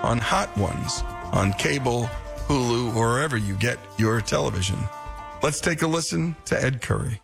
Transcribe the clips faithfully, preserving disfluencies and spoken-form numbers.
on Hot Ones, on cable, Hulu, or wherever you get your television. Let's take a listen to Ed Curry.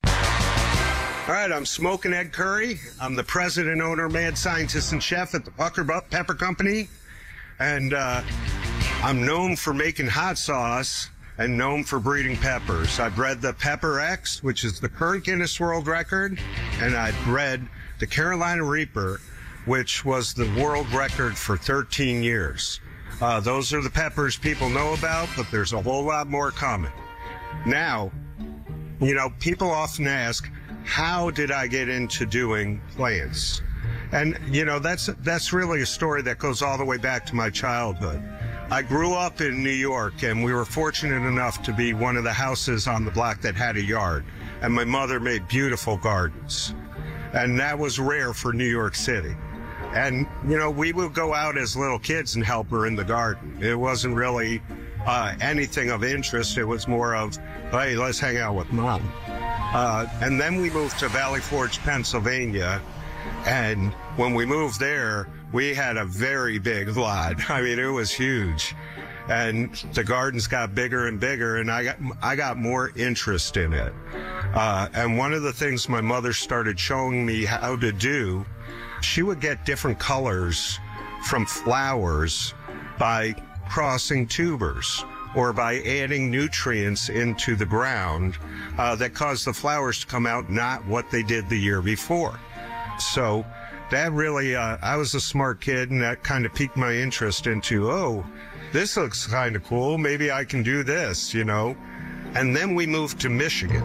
All right, I'm Smoking Ed Curry. I'm the president, owner, mad scientist, and chef at the Pucker Pepper Company. And uh, I'm known for making hot sauce and known for breeding peppers. I bred the Pepper X, which is the current Guinness World Record, and I bred the Carolina Reaper, which was the world record for thirteen years. Uh, those are the peppers people know about, but there's a whole lot more coming. Now, you know, people often ask, how did I get into doing plants? And, you know, that's that's really a story that goes all the way back to my childhood. I grew up in New York, and we were fortunate enough to be one of the houses on the block that had a yard. And my mother made beautiful gardens. And that was rare for New York City. And, you know, we would go out as little kids and help her in the garden. It wasn't really uh, anything of interest. It was more of, hey, let's hang out with Mom. Uh, and then we moved to Valley Forge, Pennsylvania. And when we moved there, we had a very big lot. I mean, it was huge. And the gardens got bigger and bigger, and I got I got more interest in it. Uh, and one of the things my mother started showing me how to do, she would get different colors from flowers by crossing tubers or by adding nutrients into the ground uh, that caused the flowers to come out not what they did the year before. So that really, uh, I was a smart kid, and that kind of piqued my interest into, oh, this looks kind of cool. Maybe I can do this, you know. And then we moved to Michigan.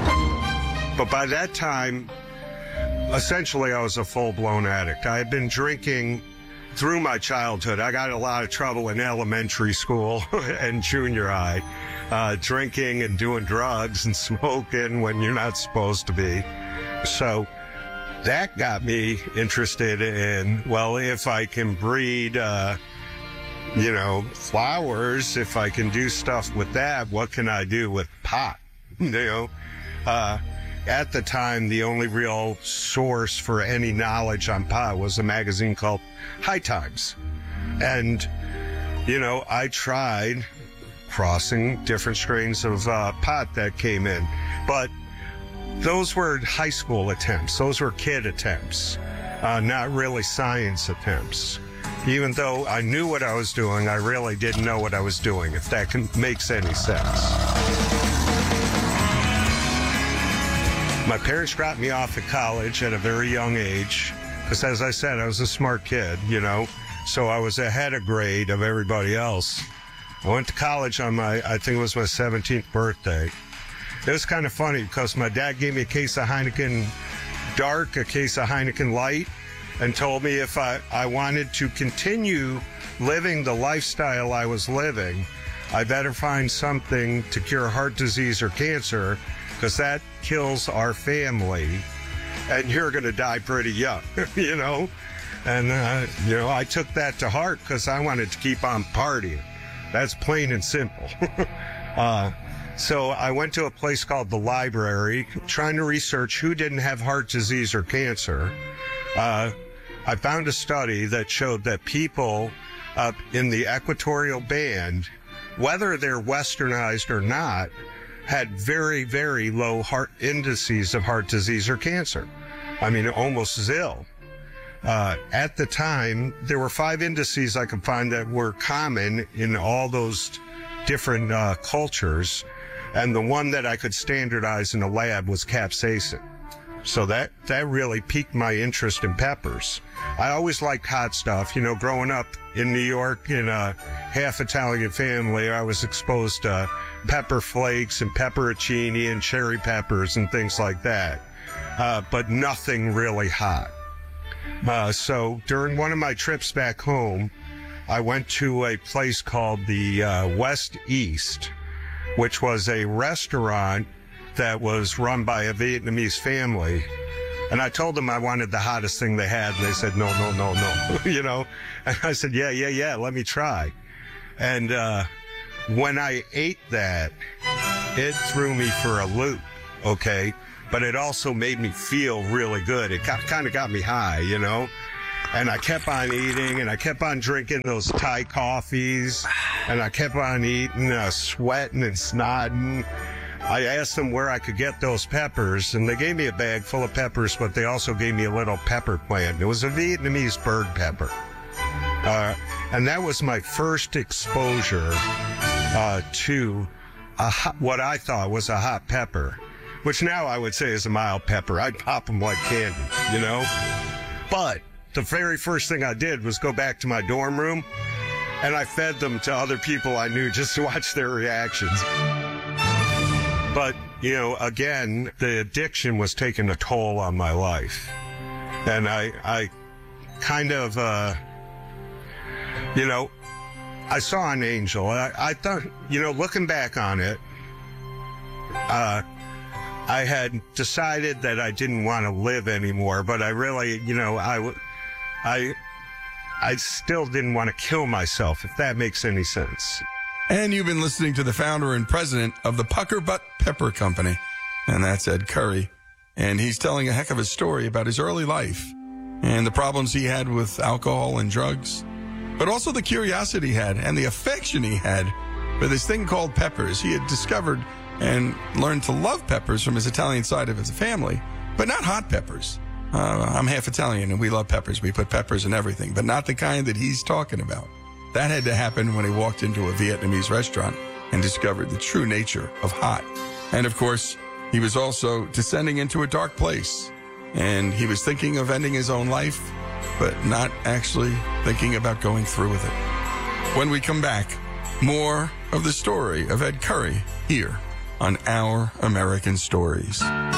But by that time, essentially, I was a full-blown addict. I had been drinking through my childhood. I got in a lot of trouble in elementary school and junior high, uh, drinking and doing drugs and smoking when you're not supposed to be. So that got me interested in, well, if I can breed, uh, you know, flowers, if I can do stuff with that, what can I do with pot? You know, uh, at the time, the only real source for any knowledge on pot was a magazine called High Times. And, you know, I tried crossing different strains of uh, pot that came in. But those were high school attempts. Those were kid attempts, uh, not really science attempts. Even though I knew what I was doing, I really didn't know what I was doing, if that can, makes any sense. My parents dropped me off at college at a very young age, because as I said, I was a smart kid, you know, so I was ahead of grade of everybody else. I went to college on my, I think it was my seventeenth birthday. It was kind of funny because my dad gave me a case of Heineken Dark, a case of Heineken Light, and told me if I, I wanted to continue living the lifestyle I was living, I better find something to cure heart disease or cancer, because that kills our family, and you're going to die pretty young, you know? And, uh, you know, I took that to heart because I wanted to keep on partying. That's plain and simple. uh, so I went to a place called the Library, trying to research who didn't have heart disease or cancer. Uh, I found a study that showed that people up in the equatorial band, whether they're westernized or not, had very, very low heart indices of heart disease or cancer. I mean, almost zero. Uh, at the time, there were five indices I could find that were common in all those different uh, cultures, and the one that I could standardize in a lab was capsaicin. So that, that really piqued my interest in peppers. I always liked hot stuff. You know, growing up in New York in a half-Italian family, I was exposed to pepper flakes and pepperoncini and cherry peppers and things like that, uh, but nothing really hot. Uh, so during one of my trips back home, I went to a place called the uh, West East, which was a restaurant that was run by a Vietnamese family. And I told them I wanted the hottest thing they had. And they said, no, no, no, no, you know. And I said, yeah, yeah, yeah, let me try. And uh, when I ate that, it threw me for a loop, okay? But it also made me feel really good. It got, kind of got me high, you know? And I kept on eating, and I kept on drinking those Thai coffees, and I kept on eating, uh, sweating and snotting. I asked them where I could get those peppers, and they gave me a bag full of peppers, but they also gave me a little pepper plant. It was a Vietnamese bird pepper. Uh, and that was my first exposure uh, to a hot, what I thought was a hot pepper, which now I would say is a mild pepper. I'd pop them like candy, you know? But the very first thing I did was go back to my dorm room, and I fed them to other people I knew just to watch their reactions. But, you know, again, the addiction was taking a toll on my life. And I, I kind of, uh, you know, I saw an angel. I, I thought, you know, looking back on it, uh, I had decided that I didn't want to live anymore, but I really, you know, I, I, I still didn't want to kill myself, if that makes any sense. And you've been listening to the founder and president of the Pucker Butt Pepper Company, and that's Ed Curry. And he's telling a heck of a story about his early life and the problems he had with alcohol and drugs, but also the curiosity he had and the affection he had for this thing called peppers. He had discovered and learned to love peppers from his Italian side of his family, but not hot peppers. Uh, I'm half Italian, and we love peppers. We put peppers in everything, but not the kind that he's talking about. That had to happen when he walked into a Vietnamese restaurant and discovered the true nature of hot. And of course, he was also descending into a dark place, and he was thinking of ending his own life, but not actually thinking about going through with it. When we come back, more of the story of Ed Curry here on Our American Stories.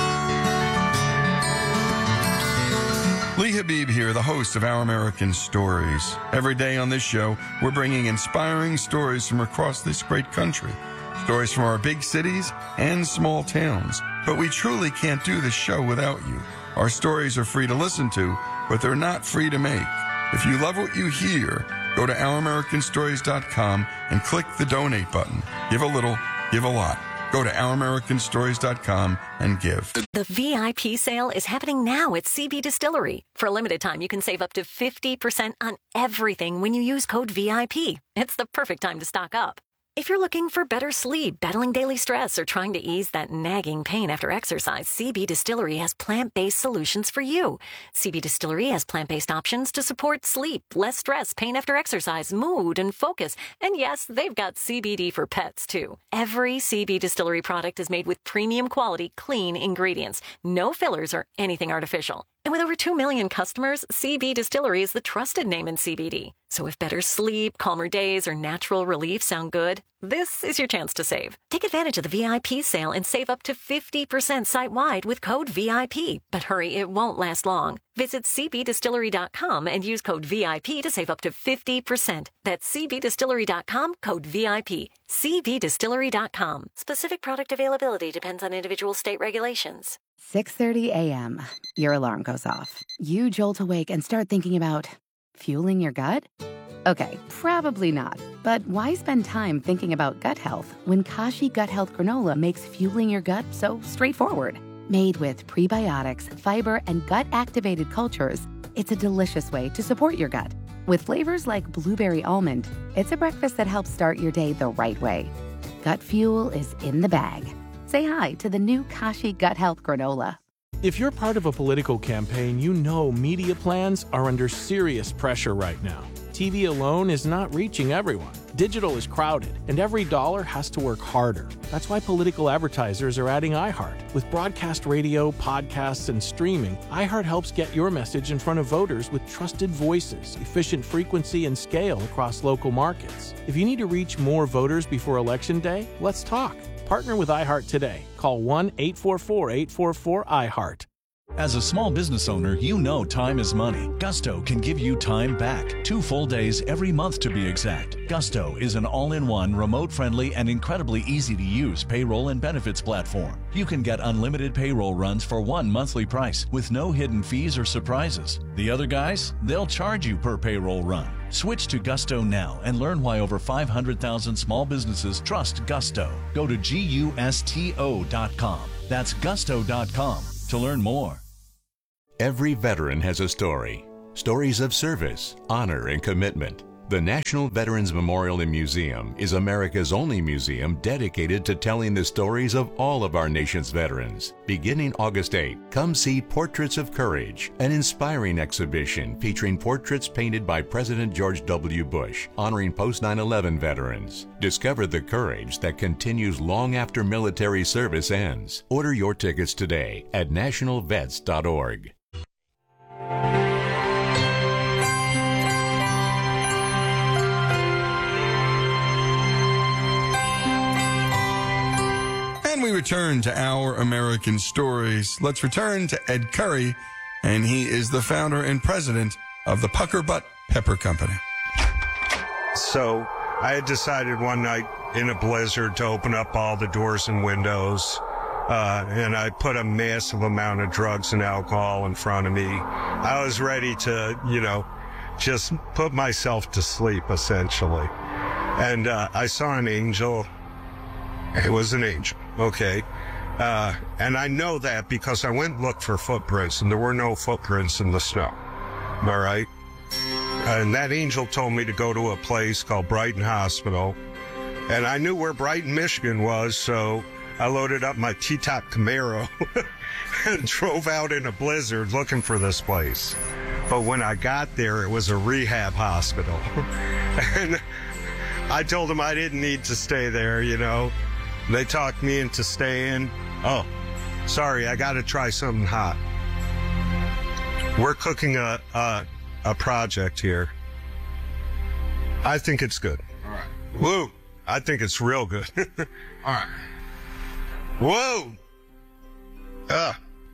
Lee Habib here, the host of Our American Stories. Every day on this show, we're bringing inspiring stories from across this great country. Stories from our big cities and small towns. But we truly can't do this show without you. Our stories are free to listen to, but they're not free to make. If you love what you hear, go to our american stories dot com and click the donate button. Give a little, give a lot. Go to our american stories dot com and give. The V I P sale is happening now at C B Distillery. For a limited time, you can save up to fifty percent on everything when you use code V I P. It's the perfect time to stock up. If you're looking for better sleep, battling daily stress, or trying to ease that nagging pain after exercise, C B Distillery has plant-based solutions for you. C B Distillery has plant-based options to support sleep, less stress, pain after exercise, mood, and focus. And yes, they've got C B D for pets, too. Every C B Distillery product is made with premium quality, clean ingredients. No fillers or anything artificial. And with over two million customers, C B Distillery is the trusted name in C B D. So if better sleep, calmer days, or natural relief sound good, this is your chance to save. Take advantage of the V I P sale and save up to fifty percent site-wide with code V I P. But hurry, it won't last long. Visit c b distillery dot com and use code V I P to save up to fifty percent. That's c b distillery dot com, code V I P. c b distillery dot com. Specific product availability depends on individual state regulations. six thirty a.m. Your alarm goes off. You jolt awake and start thinking about fueling your gut? Okay, probably not. But why spend time thinking about gut health when Kashi Gut Health Granola makes fueling your gut so straightforward? Made with prebiotics, fiber, and gut-activated cultures, it's a delicious way to support your gut. With flavors like blueberry almond, it's a breakfast that helps start your day the right way. Gut fuel is in the bag. Say hi to the new Kashi Gut Health Granola. If you're part of a political campaign, you know media plans are under serious pressure right now. T V alone is not reaching everyone. Digital is crowded, and every dollar has to work harder. That's why political advertisers are adding iHeart. With broadcast radio, podcasts, and streaming, iHeart helps get your message in front of voters with trusted voices, efficient frequency, and scale across local markets. If you need to reach more voters before Election Day, let's talk. Partner with iHeart today. Call one eight four four, eight four four, I heart. As a small business owner, you know time is money. Gusto can give you time back. Two full days every month to be exact. Gusto is an all-in-one, remote-friendly, and incredibly easy-to-use payroll and benefits platform. You can get unlimited payroll runs for one monthly price with no hidden fees or surprises. The other guys, they'll charge you per payroll run. Switch to Gusto now and learn why over five hundred thousand small businesses trust Gusto. Go to gusto dot com. That's gusto dot com to learn more. Every veteran has a story. stories of service, honor, and commitment. The National Veterans Memorial and Museum is America's only museum dedicated to telling the stories of all of our nation's veterans. Beginning August eighth, come see Portraits of Courage, an inspiring exhibition featuring portraits painted by President George W. Bush, honoring post nine eleven veterans. Discover the courage that continues long after military service ends. Order your tickets today at national vets dot org. And we return to Our American Stories. Let's return to Ed Curry, and he is the founder and president of the Pucker Butt Pepper Company. So I had decided one night in a blizzard to open up all the doors and windows, uh, and I put a massive amount of drugs and alcohol in front of me. I was ready to, you know, just put myself to sleep, essentially. And uh, I saw an angel. It was an angel. Okay. Uh, and I know that because I went and looked for footprints, and there were no footprints in the snow. All right. And that angel told me to go to a place called Brighton Hospital. And I knew where Brighton, Michigan was, so I loaded up my T-top Camaro and drove out in a blizzard looking for this place. But when I got there, it was a rehab hospital. And I told them I didn't need to stay there, you know. They talked me into staying. Oh, sorry, I got to try something hot. We're cooking a, a a project here. I think it's good. All right. Woo! I think it's real good. All right. Whoa! Uh.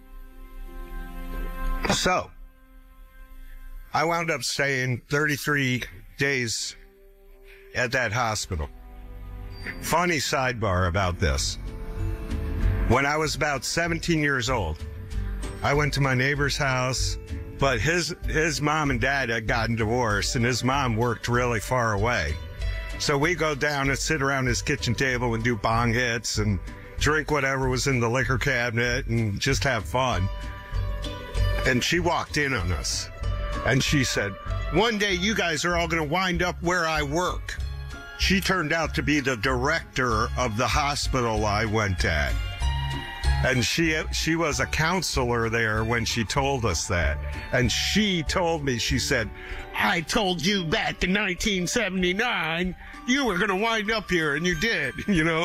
So, I wound up staying thirty-three days at that hospital. Funny sidebar about this. When I was about seventeen years old, I went to my neighbor's house, but his his mom and dad had gotten divorced, and his mom worked really far away. So we go down and sit around his kitchen table and do bong hits and drink whatever was in the liquor cabinet and just have fun. And she walked in on us, and she said, "One day you guys are all going to wind up where I work." She turned out to be the director of the hospital I went at. And she she was a counselor there when she told us that. And she told me, she said, "I told you back in nineteen seventy-nine you were going to wind up here," and you did, you know.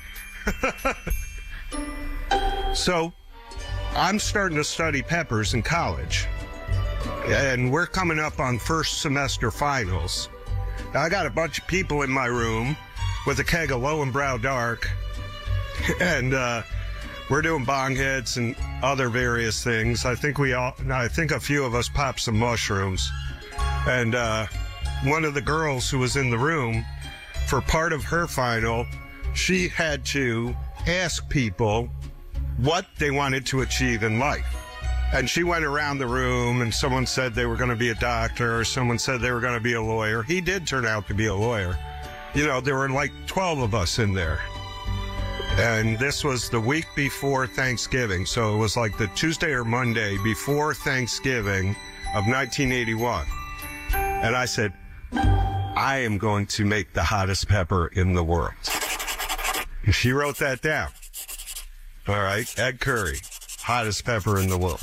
So I'm starting to study peppers in college. And we're coming up on first semester finals. Now, I got a bunch of people in my room with a keg of Lowenbrow Dark, and uh, we're doing bong hits and other various things. I think we all, I think a few of us popped some mushrooms. And uh, one of the girls who was in the room, for part of her final, she had to ask people what they wanted to achieve in life. And she went around the room, and someone said they were going to be a doctor, or someone said they were going to be a lawyer. He did turn out to be a lawyer. You know, there were like twelve of us in there. And this was the week before Thanksgiving, so it was like the Tuesday or Monday before Thanksgiving of nineteen eighty-one. And I said, "I am going to make the hottest pepper in the world." And she wrote that down. All right, Ed Curry. Hottest pepper in the world.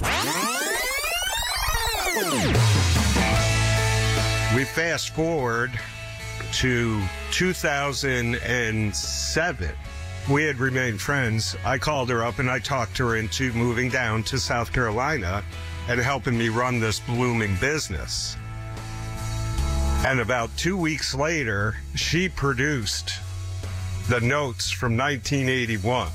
We fast forward to two thousand seven. We had remained friends. I called her up and I talked her into moving down to South Carolina and helping me run this blooming business. And about two weeks later, she produced the notes from nineteen eighty-one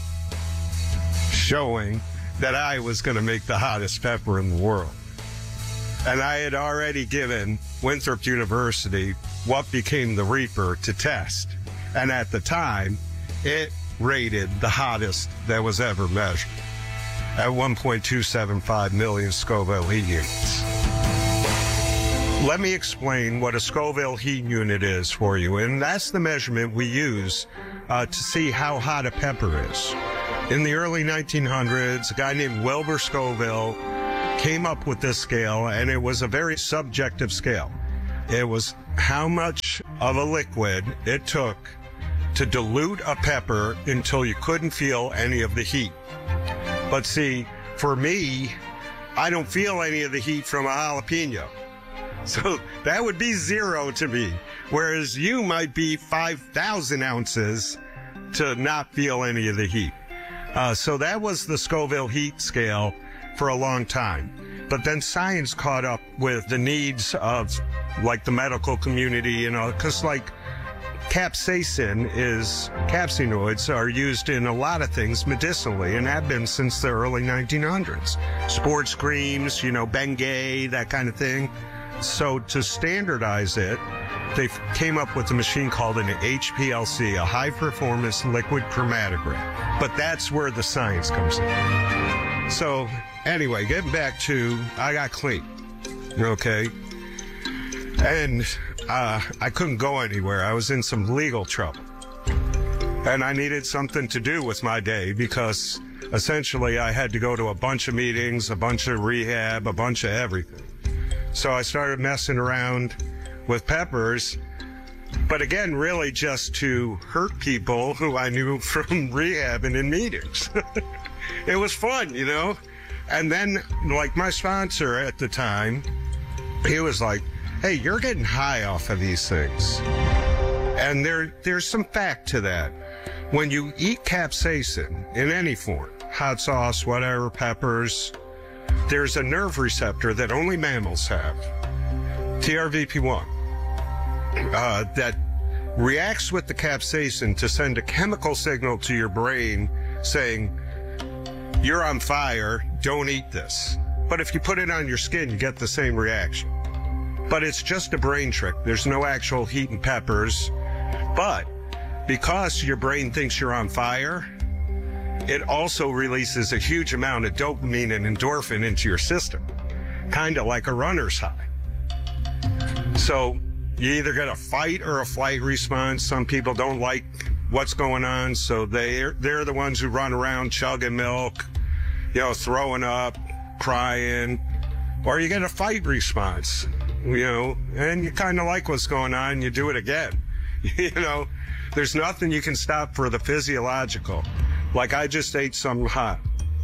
showing that I was going to make the hottest pepper in the world. And I had already given Winthrop University what became the Reaper to test. And at the time, it rated the hottest that was ever measured at one point two seven five million Scoville heat units. Let me explain what a Scoville heat unit is for you. And that's the measurement we use uh, to see how hot a pepper is. In the early nineteen hundreds, a guy named Wilbur Scoville came up with this scale, and it was a very subjective scale. It was how much of a liquid it took to dilute a pepper until you couldn't feel any of the heat. But see, for me, I don't feel any of the heat from a jalapeno. So that would be zero to me, whereas you might be five thousand ounces to not feel any of the heat. Uh, so that was the Scoville heat scale for a long time. But then science caught up with the needs of, like, the medical community, you know, because, like, capsaicin is, capsinoids are used in a lot of things medicinally and have been since the early nineteen hundreds. Sports creams, you know, Bengay, that kind of thing. So to standardize it, they came up with a machine called an H P L C, a high-performance liquid chromatograph. But that's where the science comes in. So anyway, getting back to, I got clean, okay? And uh, I couldn't go anywhere. I was in some legal trouble. And I needed something to do with my day because essentially I had to go to a bunch of meetings, a bunch of rehab, a bunch of everything. So I started messing around with peppers, but again, really just to hurt people who I knew from rehab and in meetings. It was fun, you know? And then, like, my sponsor at the time, he was like, hey, you're getting high off of these things. And there, there's some fact to that. When you eat capsaicin in any form, hot sauce, whatever, peppers, there's a nerve receptor that only mammals have, T R V P one, uh, that reacts with the capsaicin to send a chemical signal to your brain saying, you're on fire, don't eat this. But if you put it on your skin, you get the same reaction. But it's just a brain trick. There's no actual heat in peppers. But because your brain thinks you're on fire, it also releases a huge amount of dopamine and endorphin into your system, kind of like a runner's high. So you either get a fight or a flight response. Some people don't like what's going on, so they're, they're the ones who run around chugging milk, you know, throwing up, crying, or you get a fight response, you know, and you kind of like what's going on, you do it again. You know, there's nothing you can stop for the physiological. Like, I just ate something hot.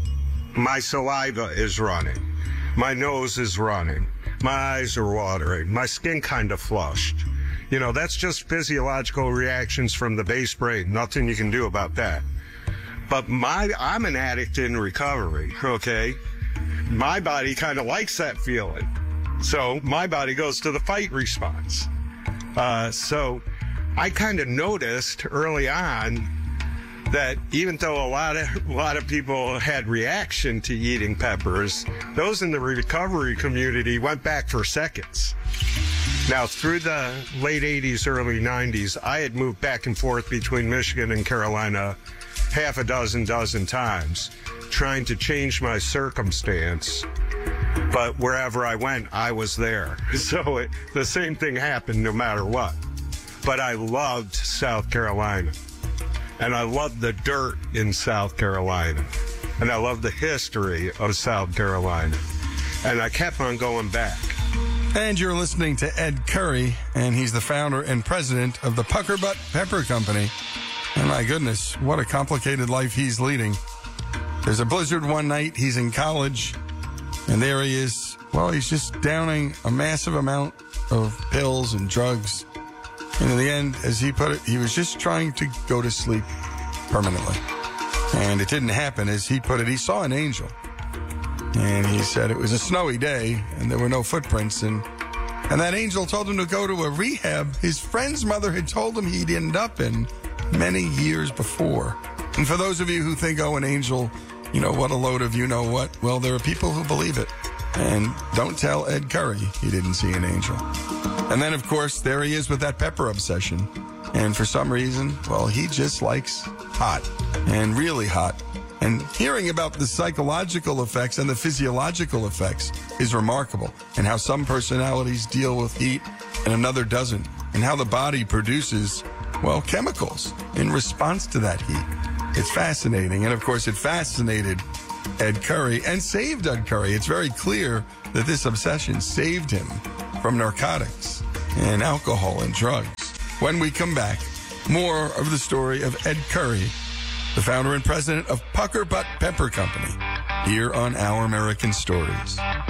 My saliva is running. My nose is running. My eyes are watering. My skin kind of flushed. You know, that's just physiological reactions from the base brain. Nothing you can do about that. But my, I'm an addict in recovery, okay? My body kind of likes that feeling. So my body goes to the fight response. Uh, so I kind of noticed early on that even though a lot of a lot of people had reaction to eating peppers, those in the recovery community went back for seconds. Now, through the late eighties, early nineties, I had moved back and forth between Michigan and Carolina half a dozen dozen times, trying to change my circumstance. But wherever I went, I was there. So it, the same thing happened no matter what. But I loved South Carolina. And I love the dirt in South Carolina. And I love the history of South Carolina. And I kept on going back. And you're listening to Ed Curry, and he's the founder and president of the Pucker Butt Pepper Company. And my goodness, what a complicated life he's leading. There's a blizzard one night, he's in college, and there he is. Well, he's just downing a massive amount of pills and drugs. And in the end, as he put it, he was just trying to go to sleep permanently. And it didn't happen. As he put it, he saw an angel. And he said it was a snowy day and there were no footprints. And, and that angel told him to go to a rehab his friend's mother had told him he'd end up in many years before. And for those of you who think, oh, an angel, you know, what a load of you know what. Well, there are people who believe it. And don't tell Ed Curry he didn't see an angel. And then, of course, there he is with that pepper obsession. And for some reason, well, he just likes hot and really hot. And hearing about the psychological effects and the physiological effects is remarkable. And how some personalities deal with heat and another doesn't. And how the body produces, well, chemicals in response to that heat. It's fascinating. And, of course, it fascinated Ed Curry and saved Ed Curry. It's very clear that this obsession saved him from narcotics and alcohol and drugs. When we come back, more of the story of Ed Curry, the founder and president of Pucker Butt Pepper Company, here on Our American Stories.